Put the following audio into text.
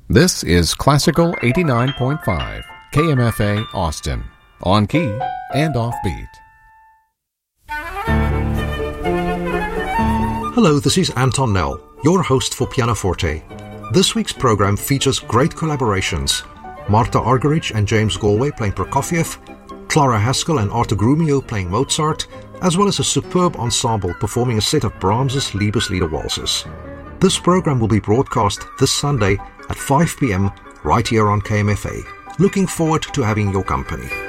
This is Classical 89.5, KMFA Austin, on key and off beat. Hello, this is Anton Nell, your host for Pianoforte. This week's program features great collaborations. Marta Argerich and James Galway playing Prokofiev, Clara Haskell and Artur Grumio playing Mozart, as well as a superb ensemble performing a set of Brahms's Liebeslieder waltzes. This program will be broadcast this Sunday at 5 p.m. right here on KMFA. Looking forward to having your company.